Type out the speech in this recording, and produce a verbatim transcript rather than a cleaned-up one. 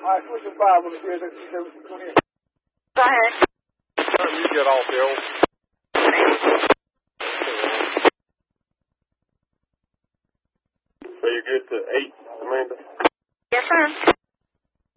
right, switch to five on the field. Go ahead. You get off, Bill. So you get to eight, Amanda? Yes, sir.